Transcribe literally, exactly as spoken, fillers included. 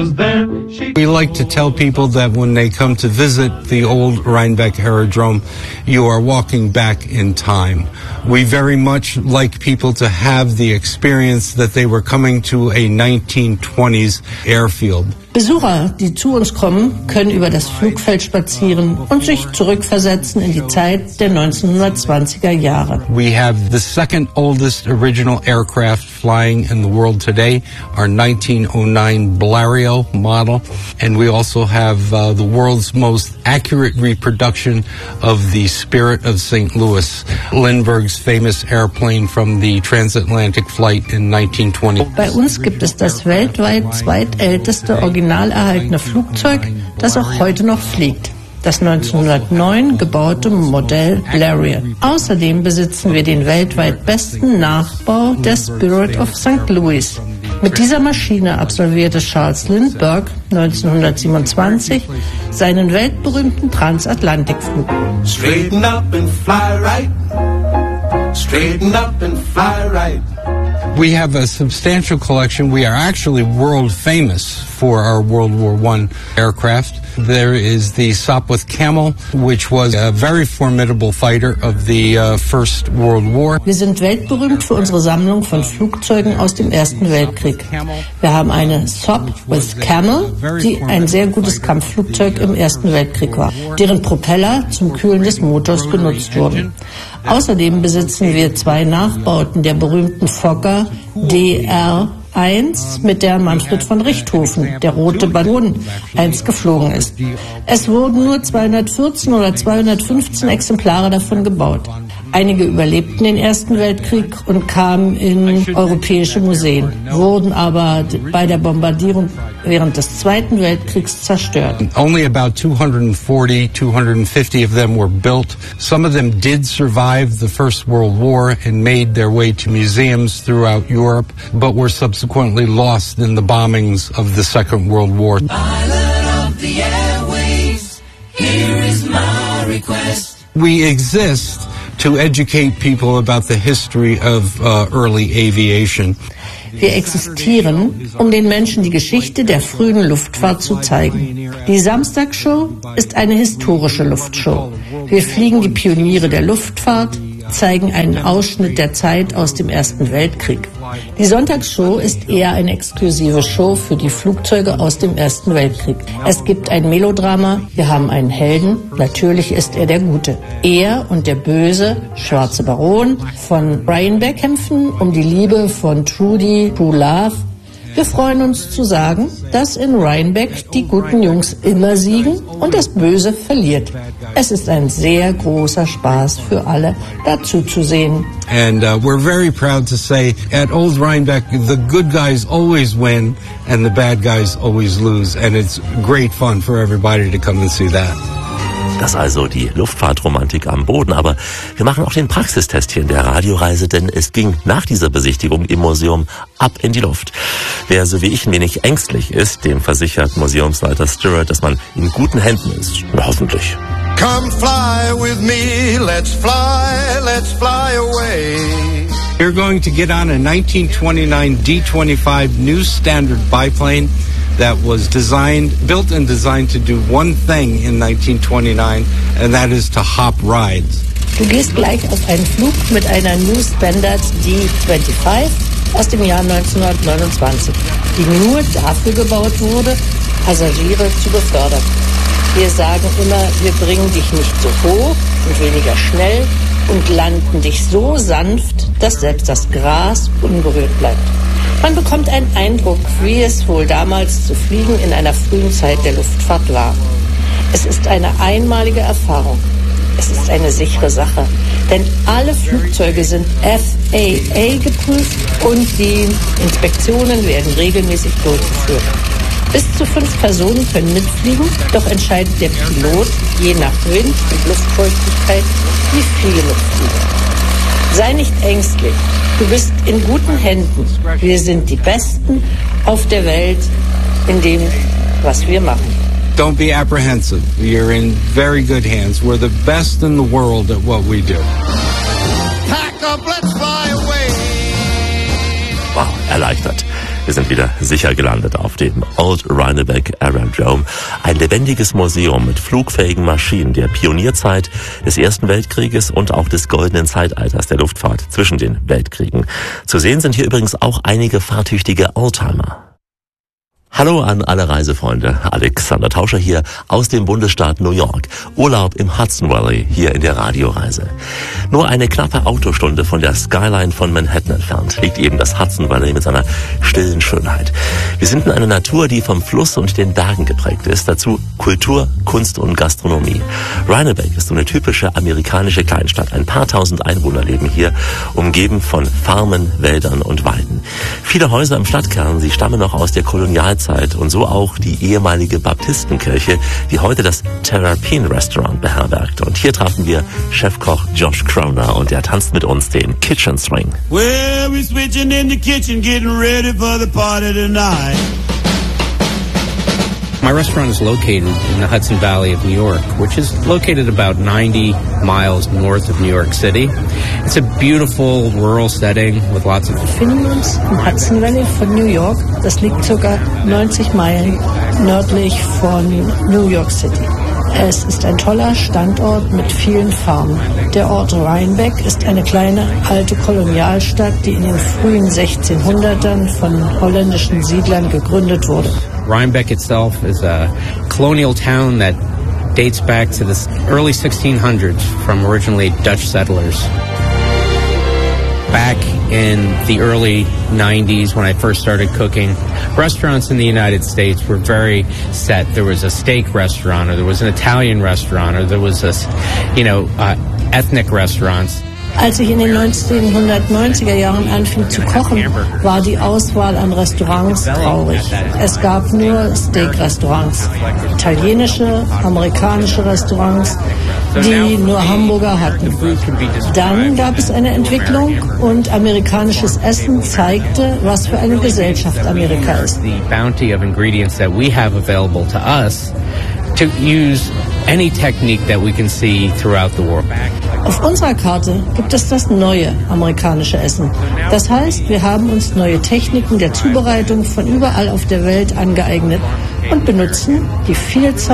We like to tell people that when they come to visit the old Rhinebeck Aerodrome, you are walking back in time. We very much like people to have the experience that they were coming to a nineteen twenties airfield. Besucher, die zu uns kommen, können über das Flugfeld spazieren und sich zurückversetzen in die Zeit der neunzehnhundertzwanziger Jahre. We have the second oldest original aircraft flying in the world today, our nineteen oh nine Blériot model, and we also have uh, the world's most accurate reproduction of the Spirit of Saint Louis, Lindbergh's famous airplane from the transatlantic flight in nineteen twenty. Bei uns gibt es das weltweit zweitälteste original erhaltene Flugzeug, das auch heute noch fliegt. Das neunzehnhundertneun gebaute Modell Blériot. Außerdem besitzen wir den weltweit besten Nachbau der Spirit of Saint Louis. Mit dieser Maschine absolvierte Charles Lindbergh neunzehnhundertsiebenundzwanzig seinen weltberühmten Transatlantikflug. Straighten up and fly right. Straighten up and fly right. We have a substantial collection. We are actually world famous for our World War One aircraft. There is the Sopwith Camel, which was a very formidable fighter of the uh, First World War. Wir sind weltberühmt für unsere Sammlung von Flugzeugen aus dem Ersten Weltkrieg. Wir haben eine Sopwith Camel, die ein sehr gutes Kampfflugzeug im Ersten Weltkrieg war, deren Propeller zum Kühlen des Motors genutzt wurden. Außerdem besitzen wir zwei Nachbauten der berühmten Fokker D R eins, mit der Manfred von Richthofen, der rote Ballon, einst geflogen ist. Es wurden nur zweihundertvierzehn oder zweihundertfünfzehn Exemplare davon gebaut. Einige überlebten den Ersten Weltkrieg und kamen in europäische Museen, wurden aber bei der Bombardierung während des Zweiten Weltkriegs zerstört. Only about two hundred forty, two hundred fifty of them were built. Some of them did survive the First World War and made their way to museums throughout Europe, but were subsequently lost in the bombings of the Second World War. Pilot of the airwaves, here is my request. We exist to educate people about the history of uh, early aviation. Wir existieren, um den Menschen die Geschichte der frühen Luftfahrt zu zeigen. Die Samstagshow ist eine historische Luftshow. Wir fliegen die Pioniere der Luftfahrt, zeigen einen Ausschnitt der Zeit aus dem Ersten Weltkrieg. Die Sonntagsshow ist eher eine exklusive Show für die Flugzeuge aus dem Ersten Weltkrieg. Es gibt ein Melodrama, wir haben einen Helden, natürlich ist er der Gute. Er und der böse, schwarze Baron von Rhinebeck kämpfen um die Liebe von Trudy, True Love. Wir freuen uns zu sagen, dass in Rhinebeck die guten Jungs immer siegen und das Böse verliert. Es ist ein sehr großer Spaß für alle, dazu zu sehen. And uh, we're very proud to say at Old Rhinebeck, the good guys always win and the bad guys always lose. And it's great fun for everybody to come and see that. Das also die Luftfahrtromantik am Boden. Aber wir machen auch den Praxistest hier in der Radioreise, denn es ging nach dieser Besichtigung im Museum ab in die Luft. Wer so wie ich ein wenig ängstlich ist, dem versichert Museumsleiter Stewart, dass man in guten Händen ist. Na, hoffentlich. Come fly with me, let's fly, let's fly away. You're going to get on a nineteen twenty-nine D twenty-five new standard biplane that was designed, built and designed to do one thing in nineteen twenty-nine, and that is to hop rides. Du gehst gleich auf einen Flug mit einer New Standard D fünfundzwanzig aus dem Jahr neunzehnhundertneunundzwanzig, die nur dafür gebaut wurde, Passagiere zu befördern. Wir sagen immer, wir bringen dich nicht so hoch und weniger schnell und landen dich so sanft, dass selbst das Gras unberührt bleibt. Man bekommt einen Eindruck, wie es wohl damals zu fliegen in einer frühen Zeit der Luftfahrt war. Es ist eine einmalige Erfahrung. Es ist eine sichere Sache, denn alle Flugzeuge sind F A A geprüft und die Inspektionen werden regelmäßig durchgeführt. Bis zu fünf Personen können mitfliegen, doch entscheidet der Pilot je nach Wind und Luftfeuchtigkeit, wie viele mitfliegen. Sei nicht ängstlich, du bist in guten Händen. Wir sind die Besten auf der Welt in dem, was wir machen. Don't be apprehensive. You're in very good hands. We're the best in the world at what we do. Pack up, let's fly away. Wow, erleichtert. Wir sind wieder sicher gelandet auf dem Old Rhinebeck Aerodrome. Ein lebendiges Museum mit flugfähigen Maschinen der Pionierzeit des Ersten Weltkrieges und auch des goldenen Zeitalters der Luftfahrt zwischen den Weltkriegen. Zu sehen sind hier übrigens auch einige fahrtüchtige Oldtimer. Hallo an alle Reisefreunde, Alexander Tauscher hier aus dem Bundesstaat New York. Urlaub im Hudson Valley hier in der Radioreise. Nur eine knappe Autostunde von der Skyline von Manhattan entfernt liegt eben das Hudson Valley mit seiner stillen Schönheit. Wir sind in einer Natur, die vom Fluss und den Bergen geprägt ist. Dazu Kultur, Kunst und Gastronomie. Rhinebeck ist so eine typische amerikanische Kleinstadt. Ein paar tausend Einwohner leben hier, umgeben von Farmen, Wäldern und Weiden. Viele Häuser im Stadtkern, sie stammen noch aus der Kolonialzeit. Und so auch die ehemalige Baptistenkirche, die heute das Terrapin Restaurant beherbergt. Und hier trafen wir Chefkoch Josh Croner und er tanzt mit uns den Kitchen Swing. Well, we're switching in the kitchen, getting ready for the party tonight. My restaurant is located in the Hudson Valley of New York, which is located about ninety miles north of New York City. It's a beautiful rural setting with lots of... Wir befinden uns im Hudson Valley von New York. Das liegt ca. neunzig Meilen nördlich von New York City. Es ist ein toller Standort mit vielen Farmen. Der Ort Rhinebeck ist eine kleine alte Kolonialstadt, die in den frühen sechzehnhundertern von holländischen Siedlern gegründet wurde. Rhinebeck itself is a colonial town that dates back to the early sixteen hundreds from originally Dutch settlers. Back in the early nineties, when I first started cooking, restaurants in the United States were very set. There was a steak restaurant, or there was an Italian restaurant, or there was a, you know, uh, ethnic restaurants. Als ich in den neunzehnhundertneunziger Jahren anfing zu kochen, war die Auswahl an Restaurants traurig. Es gab nur Steak-Restaurants, italienische, amerikanische Restaurants, die nur Hamburger hatten. Dann gab es eine Entwicklung und amerikanisches Essen zeigte, was für eine Gesellschaft Amerika ist. The bounty of ingredients that we have available to us to use any technique that we can see throughout the world. Auf unserer Karte gibt es das neue amerikanische Essen. Das heißt, wir haben uns neue Techniken der Zubereitung von überall auf der Welt angeeignet und benutzen die Vielzahl